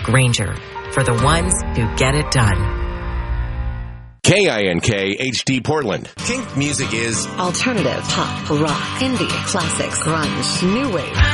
Grainger, for the ones who get it done. KINK HD Portland. Kink music is alternative, pop, rock, indie, classics, grunge, new wave.